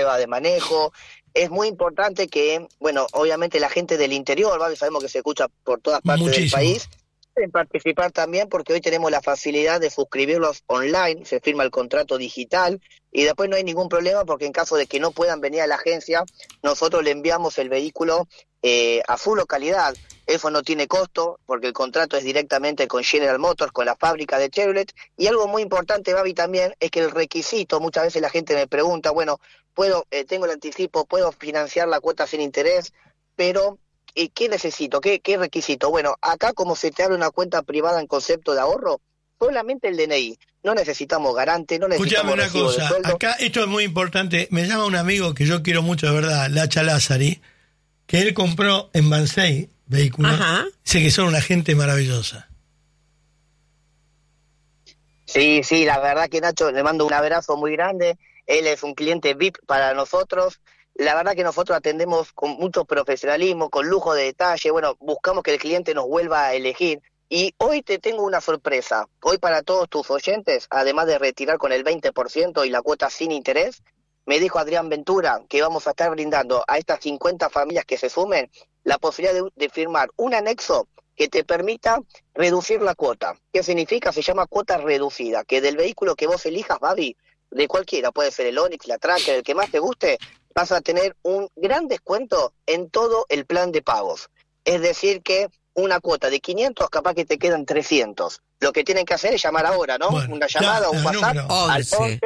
prueba de manejo. Es muy importante que, bueno, obviamente la gente del interior, ¿vale? Sabemos que se escucha por todas partes del país, pueden participar también porque hoy tenemos la facilidad de suscribirlos online, se firma el contrato digital y después no hay ningún problema porque en caso de que no puedan venir a la agencia, nosotros le enviamos el vehículo a su localidad. Eso no tiene costo porque el contrato es directamente con General Motors, con la fábrica de Chevrolet. Y algo muy importante, Babi, también es que el requisito, muchas veces la gente me pregunta, bueno, tengo el anticipo, puedo financiar la cuota sin interés, pero ¿qué necesito? ¿Qué requisito? Bueno, acá como se te abre una cuenta privada en concepto de ahorro, solamente el DNI. No necesitamos garante, no necesitamos recibo de sueldo. Escúchame una cosa, acá esto es muy importante. Me llama un amigo que yo quiero mucho, de verdad, Lacha Lázari, que él compró en Bansay vehículos. Dice que son una gente maravillosa. Sí, la verdad que Nacho, le mando un abrazo muy grande. Él es un cliente VIP para nosotros. La verdad que nosotros atendemos con mucho profesionalismo, con lujo de detalle. Bueno, buscamos que el cliente nos vuelva a elegir. Y hoy te tengo una sorpresa. Hoy para todos tus oyentes, además de retirar con el 20% y la cuota sin interés, me dijo Adrián Ventura que vamos a estar brindando a estas 50 familias que se sumen la posibilidad de firmar un anexo que te permita reducir la cuota. ¿Qué significa? Se llama cuota reducida, que del vehículo que vos elijas, Babi, de cualquiera, puede ser el Onix, la Tracker, el que más te guste, vas a tener un gran descuento en todo el plan de pagos. Es decir que una cuota de 500 capaz que te quedan 300. Lo que tienen que hacer es llamar ahora, ¿no? Bueno, una llamada, un WhatsApp al 11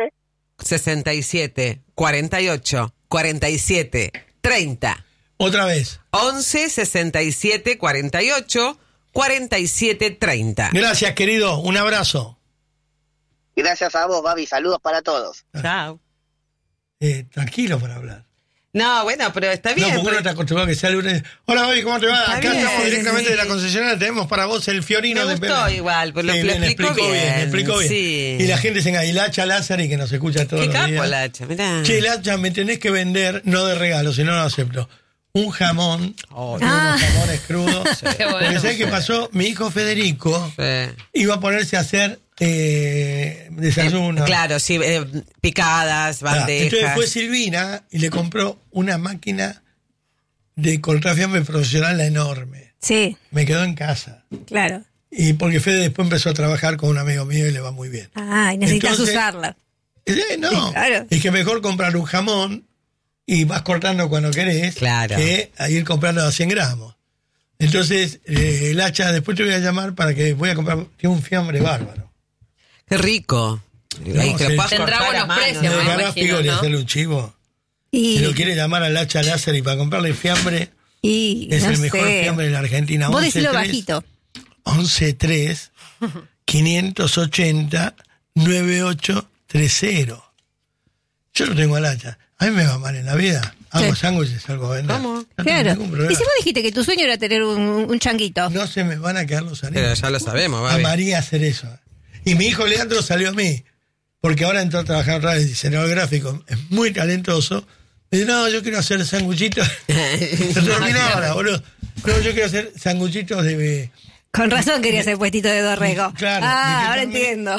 67 48 47 30. Otra vez. 11 67 48 47 30. Gracias, querido. Un abrazo. Gracias a vos, Babi. Saludos para todos. Chao. Tranquilo para hablar. No, bueno, pero está bien. No, porque uno te acostumbrado que sea lunes. Hola, Babi, ¿cómo te va? Está Acá bien, estamos directamente sí. de la concesionaria. Tenemos para vos el Fiorino Me de gustó igual, pues lo explicó bien. Me explicó bien. Sí. Y la gente se engaña. Y Lacha Lázari, que nos escucha todos Qué los capo, días. Lacha, mirá. Che, Lacha, me tenés que vender, no de regalo, si no, no acepto. Un jamón, unos jamones crudos. Qué bueno. Porque ¿sabés qué pasó? Mi hijo Federico iba a ponerse a hacer desayuno. Claro, sí, picadas, bandejas. Entonces fue Silvina y le compró una máquina de contrafiambre profesional enorme. Sí. Me quedó en casa. Claro. Y porque Fede después empezó a trabajar con un amigo mío y le va muy bien. Ah, y necesitas Entonces, usarla. No, Sí, claro. es que mejor comprar un jamón y vas cortando cuando querés que a ir comprando a 100 gramos. Entonces, el hacha, después te voy a llamar para que voy a comprar, tiene un fiambre bárbaro. Qué rico. No, tendrá buenos precios, de me Garrafigo imagino, y ¿no? hacerle un chivo. Y, Si lo quiere llamar al hacha láser y para comprarle fiambre, y es no el mejor sé. fiambre de la Argentina. Vos decilo bajito. 11-3 580 9830. Yo lo tengo al hacha. A mí me va mal en la vida. Hago sándwiches, salgo a vender. ¿Cómo? No tengo Claro. ningún problema. Y si vos dijiste que tu sueño era tener un changuito. No se me van a quedar los anillos. Pero ya lo sabemos, Babi. Amaría hacer eso. Y mi hijo Leandro salió a mí, porque ahora entró a trabajar otra vez, diseñador gráfico, es muy talentoso. Me dice, no, yo quiero hacer sanguchitos. Se terminó ahora, boludo. No, yo quiero hacer sanguchitos de... Con razón quería hacer puestito de dorrego. Claro. Ah, ahora también- entiendo.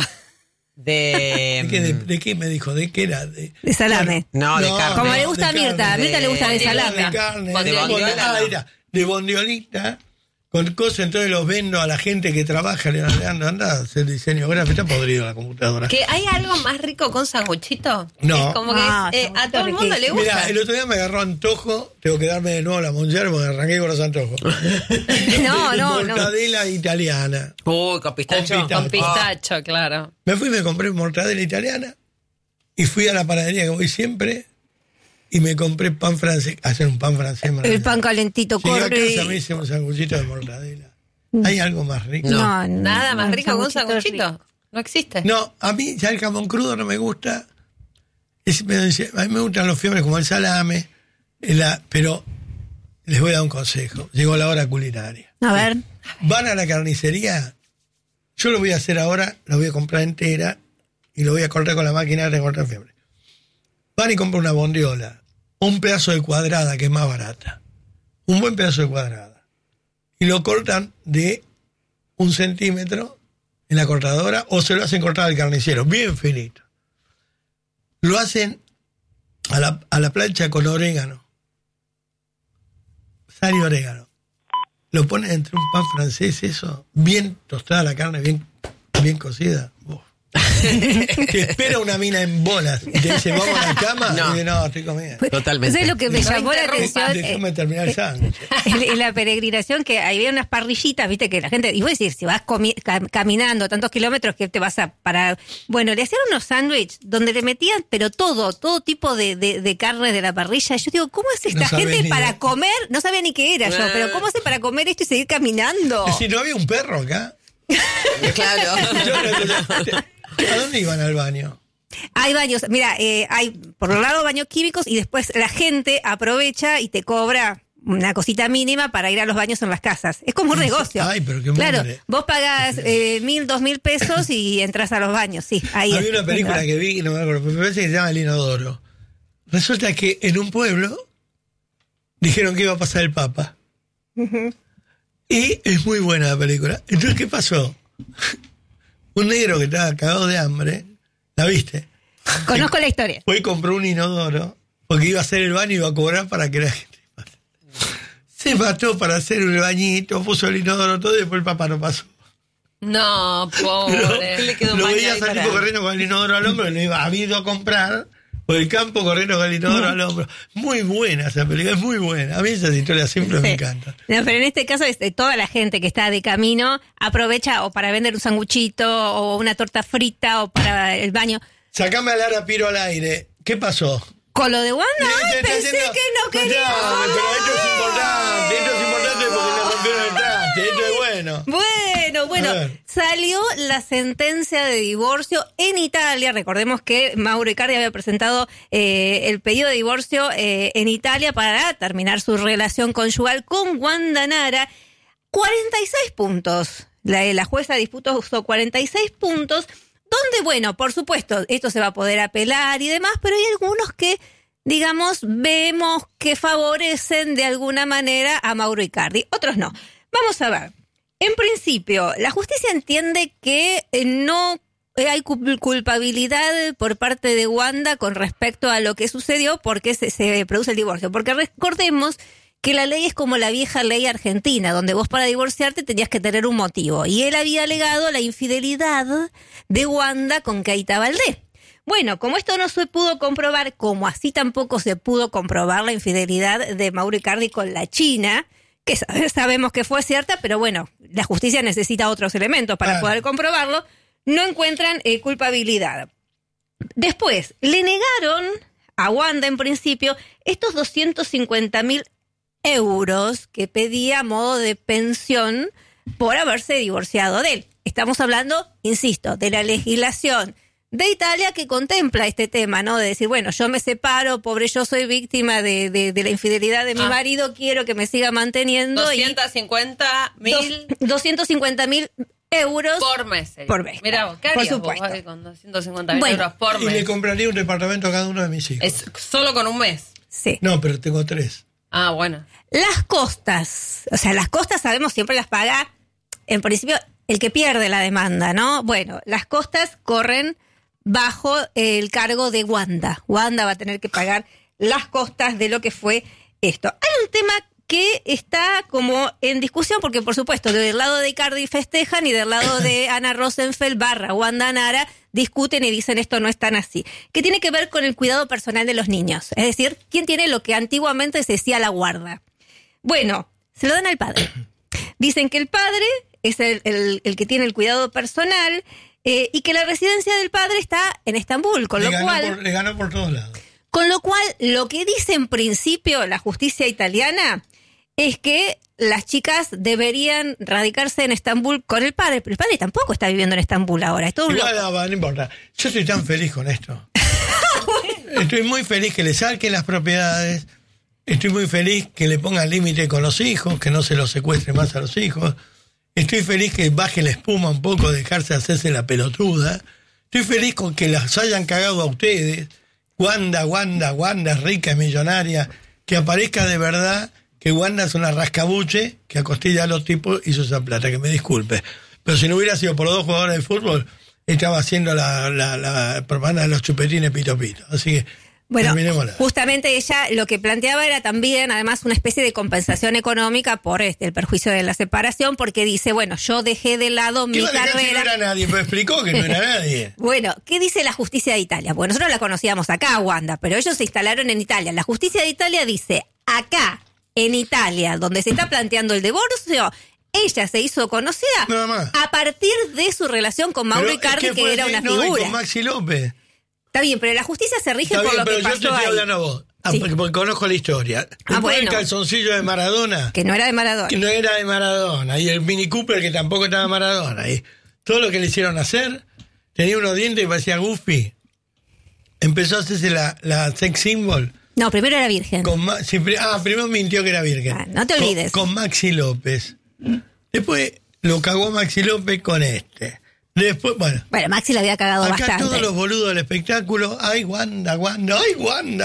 ¿De qué me dijo? ¿De qué era? De salame. No, de carne. Como le gusta a de Mirta. A carne. Mirta le gusta de salame. De carne. Bondiolita. Ahí está. De bondiolita. Con cosas, entonces los vendo a la gente que trabaja. Le anda a hacer diseño gráfico. Está podrido la computadora. ¿Que hay algo más rico con sanguchito? No. Es como que Ah, a todo el mundo le riquísimo. gusta. Mira, el otro día me agarró antojo. Tengo que darme de nuevo la Monjero porque arranqué con los antojos. No. Mortadela italiana. Uy, con pistacho. Con Con pistacho, claro. Me fui y me compré mortadela italiana. Y fui a la panadería que voy siempre. Y me compré pan francés. Hacer un pan francés. El maravilloso. pan calentito Llegué a corre. casa, me hice un sanguchito de mortadela. ¿Hay algo más rico? No, Nada más rico que un sanguchito sanguchito. No existe. No, a mí ya el jamón crudo no me gusta. A mí me gustan los fiambres como el salame. Pero les voy a dar un consejo. Llegó la hora culinaria. A ver. Van a la carnicería. Yo lo voy a hacer ahora. La voy a comprar entera. Y lo voy a cortar con la máquina de cortar fiambre. Van y compran una bondiola. Un pedazo de cuadrada que es más barata. Un buen pedazo de cuadrada. Y lo cortan de 1 centímetro en la cortadora o se lo hacen cortar al carnicero, bien finito. Lo hacen a la plancha con orégano. Sal y orégano. Lo pones entre un pan francés, eso, bien tostada la carne, bien cocida. Te espera una mina en bolas y te dice, vamos a la cama. No. Y dice, no, estoy comiendo. Totalmente. Entonces lo que me No llamó la interrumpas. atención Déjame terminar el sándwich. en la peregrinación, que había unas parrillitas, viste, que la gente, y voy a decir, si vas caminando tantos kilómetros que te vas a parar. Bueno, le hacían unos sándwiches donde le metían, pero todo tipo de carne de la parrilla. Yo digo, ¿cómo hace esta No sabés gente ni para de- comer? No sabía ni qué era yo, pero ¿cómo hace para comer esto y seguir caminando? Si no había un perro acá. Claro. ¿A dónde iban al baño? Hay baños, mira, hay por un lado baños químicos y después la gente aprovecha y te cobra una cosita mínima para ir a los baños en las casas. Es como un negocio. Ay, pero qué Claro, madre. vos pagás 1.000, 2.000 pesos y entras a los baños, sí. Ahí Había es. una película que vi, no me acuerdo, me parece que se llama El Inodoro. Resulta que en un pueblo dijeron que iba a pasar el Papa. Y es muy buena la película. Entonces, ¿qué pasó? Un negro que estaba cagado de hambre, ¿la viste? Conozco la historia. Fue y compró un inodoro, porque iba a hacer el baño y iba a cobrar para que la gente pase. Se mató para hacer un bañito, puso el inodoro todo y después el Papa no pasó. No, pobre. Le quedó Lo mal veía ahí salir para- corriendo con el inodoro al hombro, lo iba habido a comprar por el campo corriendo con el inodoro al hombro. Muy buena esa película, es muy buena. A mí esas historias siempre me Sí. encantan. No, pero en este caso toda la gente que está de camino aprovecha o para vender un sanguchito o una torta frita o para el baño. Sacame a Lara Piro al aire. ¿Qué pasó? Con lo de Wanda, ay, Te está pensé haciendo- que no quería. Escuchame, pero esto es importante porque le rompieron el traste, esto es bueno. Bueno, A ver. salió la sentencia de divorcio en Italia. Recordemos que Mauro Icardi había presentado el pedido de divorcio en Italia para terminar su relación conyugal con Wanda Nara. 46 puntos. La jueza dispuso 46 puntos, donde, bueno, por supuesto, esto se va a poder apelar y demás, pero hay algunos que, digamos, vemos que favorecen de alguna manera a Mauro Icardi. Otros no. Vamos a ver. En principio, la justicia entiende que no hay culpabilidad por parte de Wanda con respecto a lo que sucedió porque se produce el divorcio. Porque recordemos que la ley es como la vieja ley argentina, donde vos para divorciarte tenías que tener un motivo. Y él había alegado la infidelidad de Wanda con Keita Valdés. Bueno, como esto no se pudo comprobar, como así tampoco se pudo comprobar la infidelidad de Mauro Icardi con la China, que sabemos que fue cierta, pero bueno, la justicia necesita otros elementos para Claro. poder comprobarlo, no encuentran culpabilidad. Después, le negaron a Wanda en principio estos 250.000 euros que pedía a modo de pensión por haberse divorciado de él. Estamos hablando, insisto, de la legislación de Italia que contempla este tema, ¿no? De decir, bueno, yo me separo, pobre, yo soy víctima de la infidelidad de mi marido, quiero que me siga manteniendo. 250.000 250.000 euros por mes. sería. Por mes, Mira vos, ¿qué por harías vos supuesto. ahí con 250.000 Bueno. euros por Y le mes? compraría un departamento a cada uno de mis hijos. Es solo con un mes. Sí. No, pero tengo 3. Ah, bueno. Las costas, o sea, las costas sabemos siempre las paga, en principio, el que pierde la demanda, ¿no? Bueno, las costas corren bajo el cargo de Wanda. Wanda va a tener que pagar las costas de lo que fue esto. Hay un tema que está como en discusión, porque por supuesto, del lado de Icardi festejan y del lado de Ana Rosenfeld / Wanda Nara discuten y dicen esto no es tan así, que tiene que ver con el cuidado personal de los niños. Es decir, ¿quién tiene lo que antiguamente se decía la guarda? Bueno, se lo dan al padre. Dicen que el padre es el que tiene el cuidado personal y que la residencia del padre está en Estambul, con lo cual... Le ganó por todos lados. Con lo cual, lo que dice en principio la justicia italiana es que las chicas deberían radicarse en Estambul con el padre, pero el padre tampoco está viviendo en Estambul ahora, es todo un Igual, loco. no importa. Yo estoy tan feliz con esto. Estoy muy feliz que le saquen las propiedades. Estoy muy feliz que le pongan límite con los hijos, que no se los secuestre más a los hijos. Estoy feliz que baje la espuma un poco, dejarse hacerse la pelotuda. Estoy feliz con que las hayan cagado a ustedes. Wanda, rica, millonaria. Que aparezca de verdad que Wanda es una rascabuche que acostilla a los tipos y hizo esa plata, que me disculpe. Pero si no hubiera sido por los 2 jugadores de fútbol, estaba haciendo la propaganda de los chupetines Pito Pito. Así que Bueno, Terminémosla. justamente ella lo que planteaba era también, además, una especie de compensación económica por el perjuicio de la separación, porque dice, bueno, yo dejé de lado ¿Qué mi va a dejar si carrera. no era nadie? Pues explicó que no era nadie. Bueno, ¿qué dice la justicia de Italia? Bueno, nosotros la conocíamos acá, Wanda, pero ellos se instalaron en Italia. La justicia de Italia dice, acá, en Italia, donde se está planteando el divorcio, ella se hizo conocida Nada más. a partir de su relación con Mauro Pero Icardi, es que fue era así, una no, y figura. con Maxi López. Está bien, pero la justicia se rige Está por bien, lo pero que yo te pasó estoy ahí. hablando a vos. Sí. Porque conozco la historia. Después bueno. el calzoncillo de Maradona, Que no era de Maradona. que no era de Maradona, y el Mini Cooper, que tampoco estaba de Maradona, y todo lo que le hicieron hacer, tenía unos dientes que parecía Goofy. Empezó a hacerse la sex symbol. No, primero era virgen. Primero mintió que era virgen. Ah, no te olvides. Con Maxi López. Después lo cagó Maxi López con este. Después, bueno. Bueno, Maxi la había cagado Acá bastante. todos los boludos del espectáculo, ay, Wanda, ay,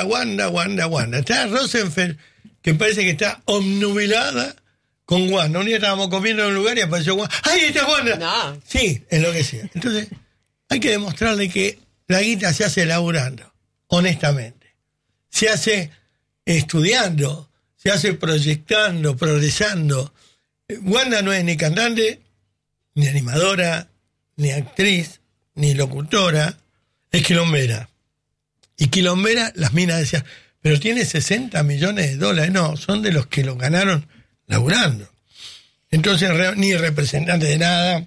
Wanda. Está Rosenfeld, que parece que está omnubilada con Wanda. Un día estábamos comiendo en un lugar y apareció Wanda. ¡Ay, está Wanda! No. Sí, es lo que sea. Entonces, hay que demostrarle que la guita se hace laburando, honestamente. Se hace estudiando, se hace proyectando, progresando. Wanda no es ni cantante, ni animadora, ni actriz, ni locutora, es quilombera. Y quilombera, las minas decían, pero tiene 60 millones de dólares. No, son de los que lo ganaron laburando. Entonces, ni representante de nada.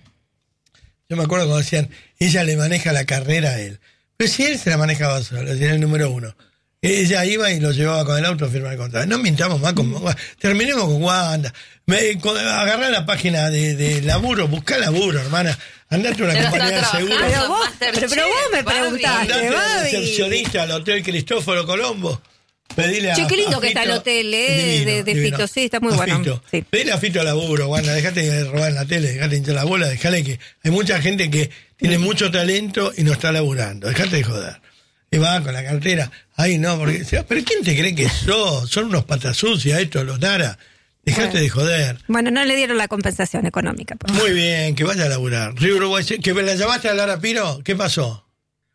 Yo me acuerdo cuando decían, ella le maneja la carrera a él. Pero si él se la manejaba solo, si era el número uno. Ella iba y lo llevaba con el auto a firmar el contrato. No mintamos más con Wanda. Terminemos con Wanda. Agarrá la página de laburo, buscá laburo, hermana. Andate a una Pero compañía está de seguro. trabajando. Pero vos, Masterchef, pero vos me Barbie. preguntaste, Andate a la Babi. recepcionista al Hotel Cristóforo Colombo. Pedile Che, a qué lindo a que está el Fito. hotel, Divino, de divino. Fito. Sí, está muy A bueno. Fito. Sí. Pedile a Fito a laburo, Wanda. Dejate de robar en la tele, dejate de hinchar la bola, dejale que hay mucha gente que tiene mucho talento y no está laburando. Dejate de joder. Y va con la cartera. Ay, no, porque. ¿Pero quién te cree que sos? Son unos patas sucias estos, los Nara. Dejate de joder. Bueno, no le dieron la compensación económica. Por Muy bien, que vaya a laburar. Río Uruguay, ¿que me la llamaste a Lara Piro? ¿Qué pasó?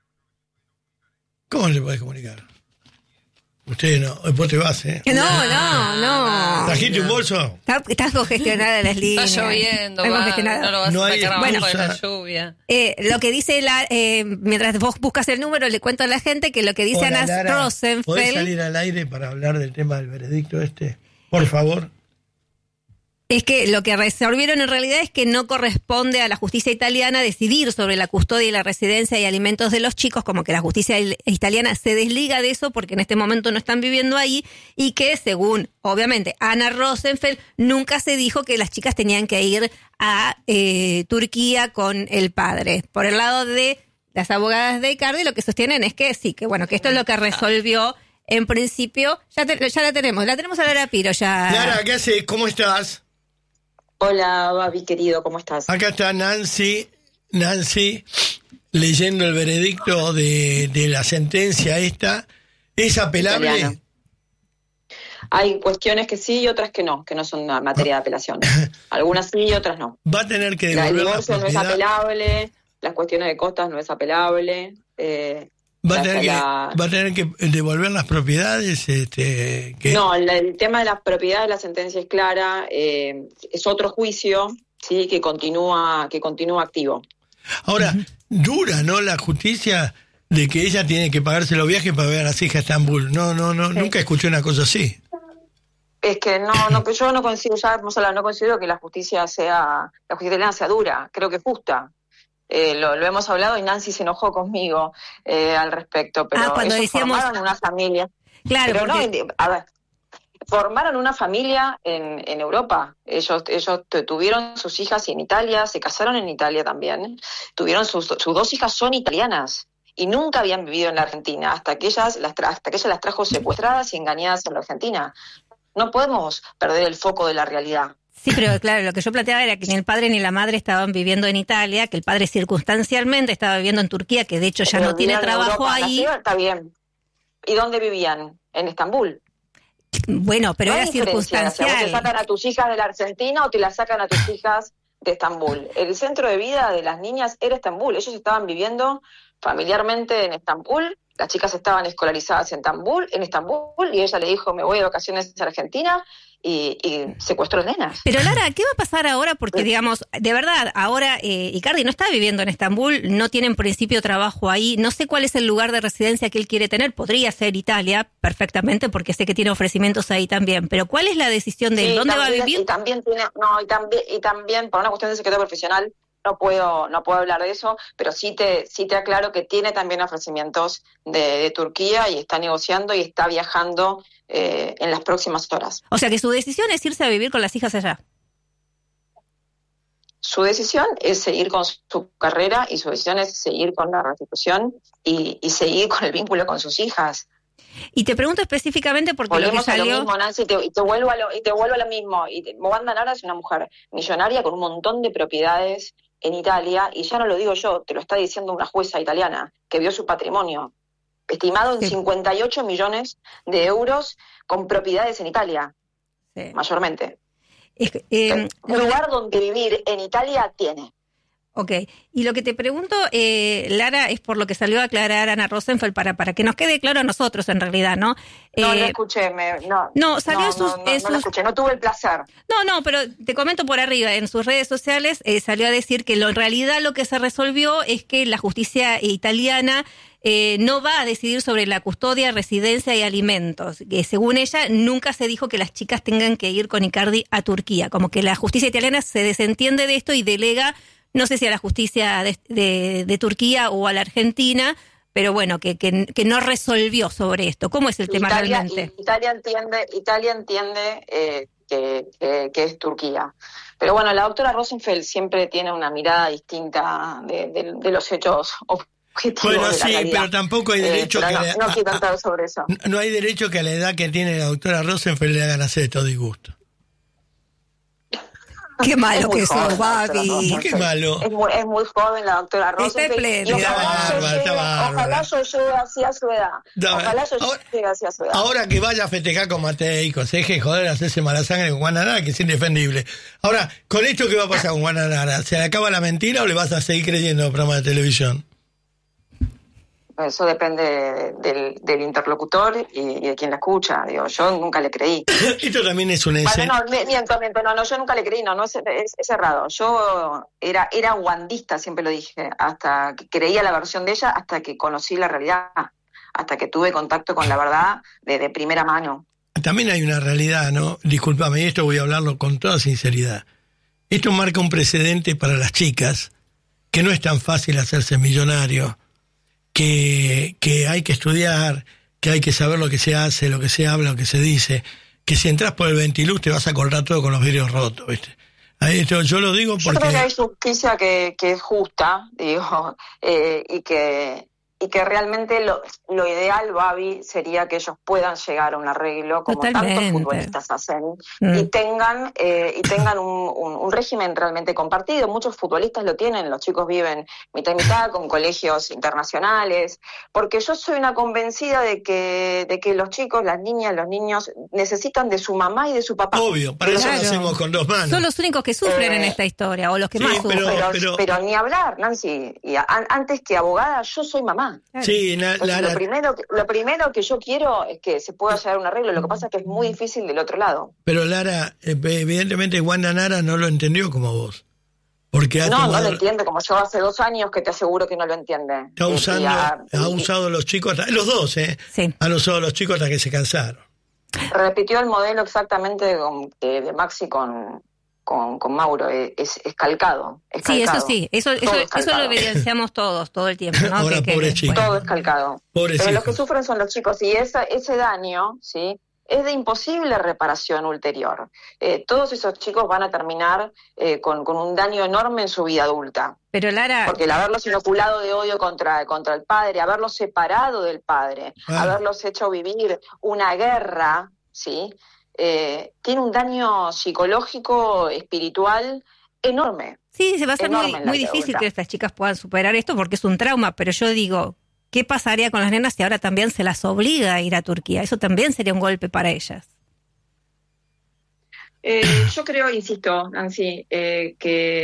¿Cómo le podés comunicar? Usted no, vos te vas, ¿eh? No. ¿Trajiste un bolso? Estás congestionada las líneas. Está lloviendo, Está va, congestionada. no lo vas No a hay sacar abajo de la excusa. lluvia. Lo que dice mientras vos buscas el número, le cuento a la gente que lo que dice Hola, Ana Lara, ¿podés Rosenfeld salir al aire para hablar del tema del veredicto este? Por favor. es que lo que resolvieron en realidad es que no corresponde a la justicia italiana decidir sobre la custodia y la residencia y alimentos de los chicos, como que la justicia italiana se desliga de eso porque en este momento no están viviendo ahí, y que según, obviamente, Ana Rosenfeld, nunca se dijo que las chicas tenían que ir a Turquía con el padre. Por el lado de las abogadas de Icardi, lo que sostienen es que sí, que bueno, que esto es lo que resolvió en principio. Ya la tenemos a Lara Piro ya. Lara, ¿qué haces? ¿Cómo estás? Hola, Babi, querido, ¿cómo estás? Acá está Nancy leyendo el veredicto de la sentencia esta. ¿Es apelable? Italiano. Hay cuestiones que sí y otras que no son una materia de apelación. Algunas sí y otras no. Va a tener que El devolver la divorcio no es propiedad. apelable, las cuestiones de costas no es apelable. Va a tener que devolver las propiedades. No, el tema de las propiedades de la sentencia es clara, es otro juicio, sí, que continúa activo. Ahora, dura, ¿no? La justicia de que ella tiene que pagarse los viajes para ver a las hijas a Estambul. No, nunca escuché una cosa así. Es que que yo no considero, ya hemos hablado, no considero que la justicia italiana sea dura, creo que es justa. Lo hemos hablado y Nancy se enojó conmigo al respecto, pero cuando ellos decíamos... formaron una familia. Claro, Pero porque... a ver, formaron una familia en Europa. Ellos tuvieron sus hijas en Italia, se casaron en Italia también. Tuvieron sus dos hijas son italianas y nunca habían vivido en la Argentina hasta que ella las trajo secuestradas y engañadas en la Argentina. No podemos perder el foco de la realidad. Sí, pero claro, lo que yo planteaba era que ni el padre ni la madre estaban viviendo en Italia, que el padre circunstancialmente estaba viviendo en Turquía, que de hecho ya Pero no tiene vivían en trabajo Europa, ahí. Está bien. ¿Y dónde vivían? En Estambul. Bueno, pero No era hay diferencia, circunstancial. o sea, vos te sacan a tus hijas de la Argentina o te las sacan a tus hijas de Estambul. El centro de vida de las niñas era Estambul. Ellos estaban viviendo familiarmente en Estambul Las chicas estaban escolarizadas en Estambul, y ella le dijo, me voy de vacaciones a Argentina, y secuestró nenas. Pero Lara, ¿qué va a pasar ahora? Porque, digamos, de verdad, ahora Icardi no está viviendo en Estambul, no tiene en principio trabajo ahí, no sé cuál es el lugar de residencia que él quiere tener, podría ser Italia, perfectamente, porque sé que tiene ofrecimientos ahí también, pero ¿cuál es la decisión de él? ¿Dónde va a vivir? Y también por una cuestión de secreto profesional, no puedo hablar de eso, pero sí te aclaro que tiene también ofrecimientos de Turquía, y está negociando y está viajando en las próximas horas. O sea que su decisión es irse a vivir con las hijas allá. Su decisión es seguir con su carrera, y su decisión es seguir con la restitución y seguir con el vínculo con sus hijas. Y te pregunto específicamente porque volvemos lo que salió... a lo mismo, Nancy, y te vuelvo a lo mismo. Wanda Nara es una mujer millonaria con un montón de propiedades en Italia, y ya no lo digo yo, te lo está diciendo una jueza italiana que vio su patrimonio estimado en 58 millones de euros, con propiedades en Italia, mayormente. Un lugar donde vivir en Italia tiene. Ok, y lo que te pregunto, Lara, es por lo que salió a aclarar Ana Rosenfeld, para que nos quede claro a nosotros en realidad, ¿no? No lo escuché, no lo escuché, no tuve el placer. No, pero te comento por arriba, en sus redes sociales salió a decir que en realidad lo que se resolvió es que la justicia italiana no va a decidir sobre la custodia, residencia y alimentos. Que según ella, nunca se dijo que las chicas tengan que ir con Icardi a Turquía, como que la justicia italiana se desentiende de esto y delega, no sé si a la justicia de Turquía o a la Argentina, pero bueno, que no resolvió sobre esto. ¿Cómo es el tema realmente? Italia entiende que es Turquía. Pero bueno, la doctora Rosenfeld siempre tiene una mirada distinta de los hechos objetivos. Bueno, de la sí, realidad. pero tampoco hay derecho que no quiero entrar sobre eso. No hay derecho que a la edad que tiene la doctora Rosenfeld le hagan hacer todo disgusto. Qué malo que joven, sos, Babi. Qué malo. Es muy joven la doctora Rosenfeld. Ojalá yo llegue hacia su edad. Ahora que vaya a festejar con Mateico, se deje de joder, hacerse mala sangre con Juan Nara, que es indefendible. Ahora, ¿con esto qué va a pasar con Juan Nara? ¿Se le acaba la mentira o le vas a seguir creyendo en el programa de televisión? Eso depende del interlocutor y de quien la escucha. Digo, yo nunca le creí. Esto también es una escena. Bueno, miento, yo nunca le creí, es errado. Yo era wandista, siempre lo dije, hasta que creía la versión de ella, hasta que conocí la realidad, hasta que tuve contacto con la verdad de primera mano. También hay una realidad, ¿no? Discúlpame, esto voy a hablarlo con toda sinceridad. Esto marca un precedente para las chicas, que no es tan fácil hacerse millonario, que hay que estudiar, que hay que saber lo que se hace, lo que se habla, lo que se dice, que si entras por el ventiluz te vas a cortar todo con los vidrios rotos, ¿viste? Esto yo lo digo porque... Yo creo que hay justicia que es justa, digo, y que realmente lo ideal, Babi, sería que ellos puedan llegar a un arreglo, como tantos futbolistas hacen, y tengan un régimen realmente compartido. Muchos futbolistas lo tienen, los chicos viven mitad y mitad con colegios internacionales, porque yo soy una convencida de que los chicos, las niñas, los niños necesitan de su mamá y de su papá. Obvio, para eso lo hacemos con dos manos. Son los únicos que sufren en esta historia, o los que más sufren. Pero ni hablar, Nancy, antes que abogada, yo soy mamá. Sí, lo primero que yo quiero es que se pueda llegar a un arreglo. Lo que pasa es que es muy difícil del otro lado. Pero Lara, evidentemente Wanda Nara no lo entendió como vos. Porque no lo entiende como yo hace 2 años, que te aseguro que no lo entiende. Ha usado los chicos, los dos, sí. Han usado los chicos hasta que se cansaron. Repitió el modelo exactamente de Maxi con Mauro, es calcado. Sí, eso sí, eso lo evidenciamos todos, todo el tiempo, ¿no? Ahora, pobre chico. Todo es calcado. Pobres Pero hijos. los que sufren son los chicos, y ese daño, ¿sí?, es de imposible reparación ulterior. Todos esos chicos van a terminar con un daño enorme en su vida adulta. Pero Lara... Porque el haberlos inoculado de odio contra el padre, haberlos separado del padre, haberlos hecho vivir una guerra, ¿sí?, tiene un daño psicológico, espiritual enorme. Sí, se va a ser muy difícil que estas chicas puedan superar esto porque es un trauma, pero yo digo, ¿qué pasaría con las nenas si ahora también se las obliga a ir a Turquía? Eso también sería un golpe para ellas. Yo creo, insisto, Nancy, que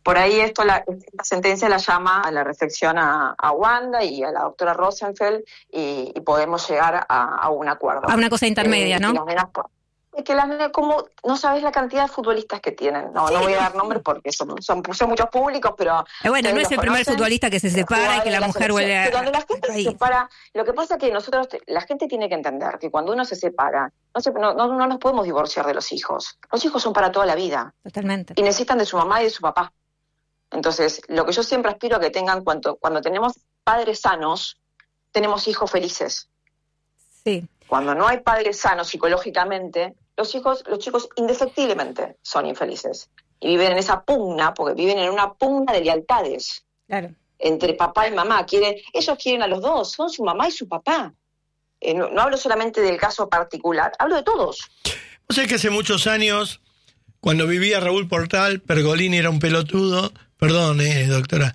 Por ahí esta sentencia la llama a la reflexión a Wanda y a la doctora Rosenfeld y podemos llegar a un acuerdo. A una cosa intermedia, ¿no? Que las nenas, como no sabes la cantidad de futbolistas que tienen. No voy a dar nombres porque son muchos públicos, pero... bueno, no es el primer futbolista que se separa y que la mujer vuelve a... Cuando la gente se separa, lo que pasa es que la gente tiene que entender que cuando uno se separa, no nos podemos divorciar de los hijos. Los hijos son para toda la vida. Totalmente. Y necesitan de su mamá y de su papá. Entonces, lo que yo siempre aspiro a que tengan cuando tenemos padres sanos, tenemos hijos felices. Sí. Cuando no hay padres sanos psicológicamente, los chicos indefectiblemente son infelices. Y viven en esa pugna, porque viven en una pugna de lealtades. Claro. Entre papá y mamá. Ellos quieren a los dos, son su mamá y su papá. No hablo solamente del caso particular, hablo de todos. O sea que hace muchos años, cuando vivía Raúl Portal, Pergolini era un pelotudo, perdón, doctora,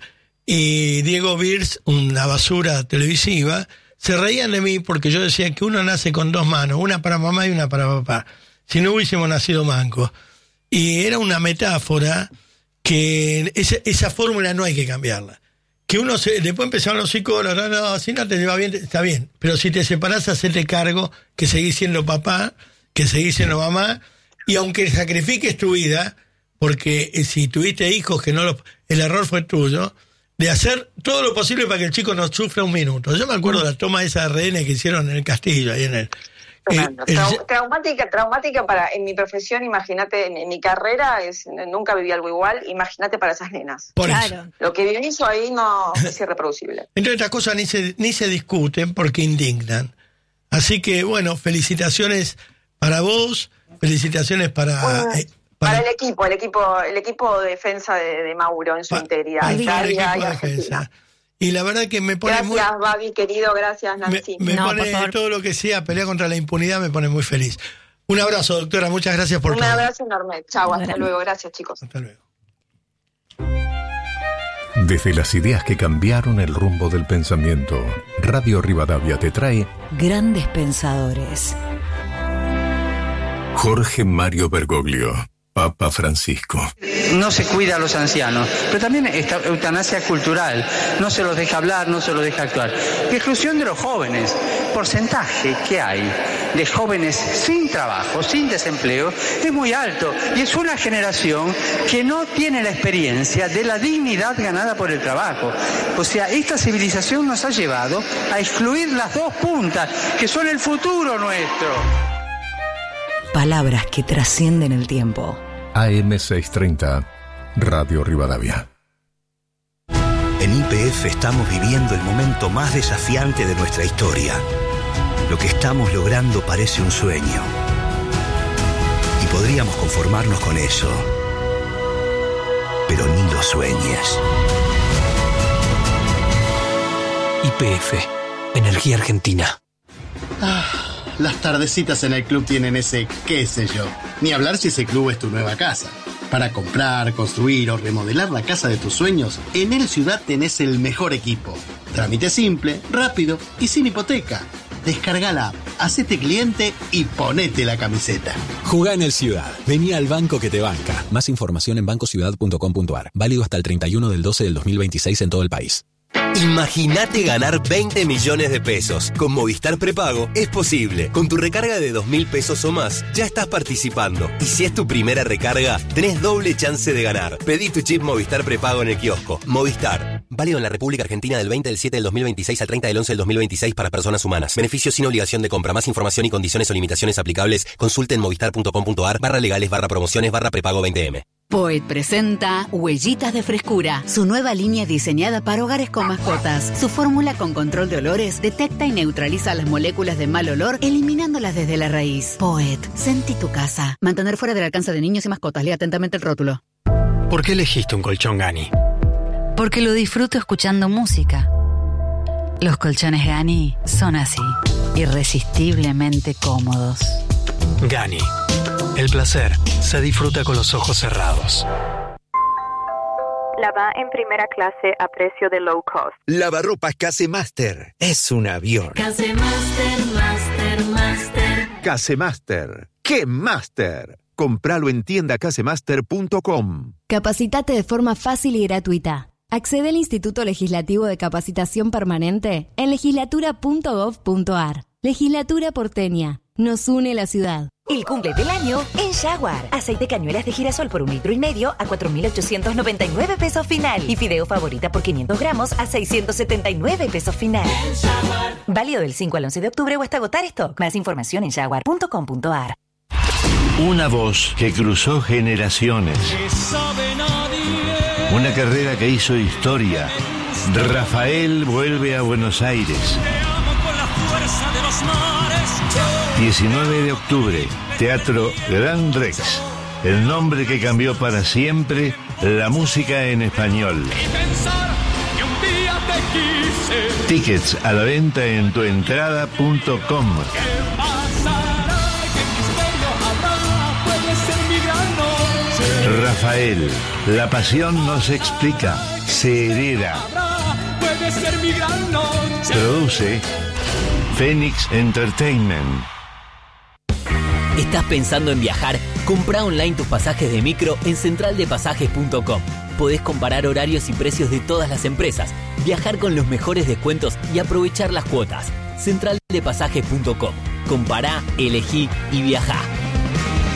y Diego Virs, una basura televisiva, se reían de mí porque yo decía que uno nace con dos manos, una para mamá y una para papá, si no hubiésemos nacido mancos. Y era una metáfora que esa fórmula no hay que cambiarla. Que después empezaron los psicólogos, no, si no te lleva bien, está bien, pero si te separás, hacete cargo que seguís siendo papá, que seguís siendo mamá, y aunque sacrifiques tu vida, porque si tuviste hijos que el error fue tuyo, de hacer todo lo posible para que el chico no sufra un minuto. Yo me acuerdo de la toma de esa RN que hicieron en el Castillo, ahí en el... Traumática en mi profesión, imagínate, en mi carrera, nunca viví algo igual, imagínate para esas nenas. Claro. Lo que hizo ahí no es irreproducible. Entonces estas cosas ni se discuten porque indignan. Así que, bueno, felicitaciones para vos, felicitaciones para el equipo de defensa de Mauro en su integridad. Para el equipo de defensa. Y la verdad que me pone gracias, Babi, querido, gracias, Nancy. Me pone todo lo que sea pelear contra la impunidad, me pone muy feliz. Un abrazo, doctora, muchas gracias por todo. Un abrazo enorme. Chau, hasta luego. Gracias, chicos. Hasta luego. Desde las ideas que cambiaron el rumbo del pensamiento, Radio Rivadavia te trae Grandes Pensadores. Jorge Mario Bergoglio, Papa Francisco. No se cuida a los ancianos, pero también esta eutanasia cultural. No se los deja hablar, no se los deja actuar. Exclusión de los jóvenes. Porcentaje que hay de jóvenes sin trabajo, sin desempleo, es muy alto. Y es una generación que no tiene la experiencia de la dignidad ganada por el trabajo. O sea, esta civilización nos ha llevado a excluir las dos puntas, que son el futuro nuestro. Palabras que trascienden el tiempo. AM630, Radio Rivadavia. En YPF estamos viviendo el momento más desafiante de nuestra historia. Lo que estamos logrando parece un sueño. Y podríamos conformarnos con eso. Pero ni lo sueñes. YPF, Energía Argentina. Las tardecitas en el club tienen ese qué sé yo. Ni hablar si ese club es tu nueva casa. Para comprar, construir o remodelar la casa de tus sueños, en El Ciudad tenés el mejor equipo. Trámite simple, rápido y sin hipoteca. Descarga la app, hacete cliente y ponete la camiseta. Jugá en El Ciudad. Vení al banco que te banca. Más información en bancociudad.com.ar. Válido hasta el 31/12/2026 en todo el país. Imagínate ganar 20 millones de pesos. Con Movistar Prepago es posible. Con tu recarga de 2.000 pesos o más, ya estás participando. Y si es tu primera recarga, tenés doble chance de ganar. Pedí tu chip Movistar Prepago en el kiosco. Movistar. Válido en la República Argentina del 20/7/2026 al 30/11/2026 para personas humanas. Beneficios sin obligación de compra. Más información y condiciones o limitaciones aplicables, consulte en movistar.com.ar/legales/prepago 20M. Poet presenta Huellitas de Frescura, su nueva línea diseñada para hogares con mascotas. Su fórmula con control de olores detecta y neutraliza las moléculas de mal olor, eliminándolas desde la raíz. Poet, sentí tu casa. Mantener fuera del alcance de niños y mascotas. Lea atentamente el rótulo. ¿Por qué elegiste un colchón Gani? Porque lo disfruto escuchando música. Los colchones Gani son así, irresistiblemente cómodos. Gani. El placer se disfruta con los ojos cerrados. Lava en primera clase a precio de low cost. Lavarropas Casemaster. Es un avión. Casemaster, Master. Casemaster. ¡Qué Master! Compralo en tiendacasemaster.com. Capacitate de forma fácil y gratuita. Accede al Instituto Legislativo de Capacitación Permanente en legislatura.gov.ar. Legislatura porteña. Nos une la ciudad. El cumple del año en Jaguar. Aceite cañuelas de girasol por 1,5 litros a 4.899 pesos final. Y fideo favorita por 500 gramos a 679 pesos final. Válido del 5 al 11 de octubre o hasta agotar stock. Más información en jaguar.com.ar. Una voz que cruzó generaciones. Una carrera que hizo historia. Rafael vuelve a Buenos Aires. 19 de octubre, Teatro Gran Rex. El nombre que cambió para siempre la música en español. Tickets a la venta en tuentrada.com. Rafael, la pasión no se explica, se hereda. Produce Phoenix Entertainment. ¿Estás pensando en viajar? Compra online tus pasajes de micro en centraldepasajes.com. Podés comparar horarios y precios de todas las empresas, viajar con los mejores descuentos y aprovechar las cuotas. Centraldepasajes.com. Compará, elegí y viajá.